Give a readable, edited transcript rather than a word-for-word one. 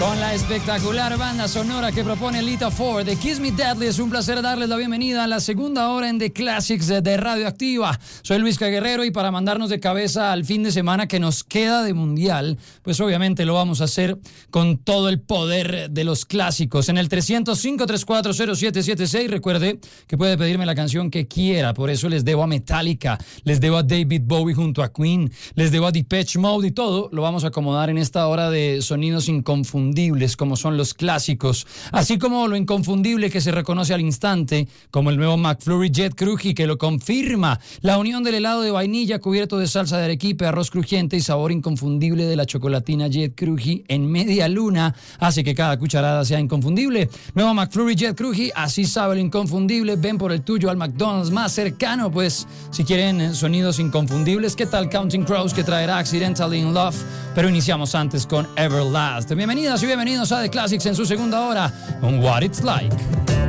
Con la espectacular banda sonora que propone Lita Ford de Kiss Me Deadly, es un placer darles la bienvenida a la segunda hora en The Classics de Radioactiva. Soy Luis Guerrero y para mandarnos de cabeza al fin de semana que nos queda de mundial, pues obviamente lo vamos a hacer con todo el poder de los clásicos. En el 305-340776, recuerde que puede pedirme la canción que quiera, por eso les debo a Metallica, les debo a David Bowie junto a Queen, les debo a Depeche Mode y todo lo vamos a acomodar en esta hora de sonidos inconfundibles como son los clásicos, así como lo inconfundible que se reconoce al instante, como el nuevo McFlurry Jet Cruji que lo confirma, la unión del helado de vainilla cubierto de salsa de arequipe, arroz crujiente y sabor inconfundible de la chocolatina Jet Cruji en media luna, hace que cada cucharada sea inconfundible. Nuevo McFlurry Jet Cruji, así sabe lo inconfundible. Ven por el tuyo al McDonald's más cercano, pues si quieren sonidos inconfundibles. ¿Qué tal Counting Crows, que traerá Accidentally in Love? Pero iniciamos antes con Everlast. Bienvenidas y bienvenidos a The Classics en su segunda hora con What It's Like.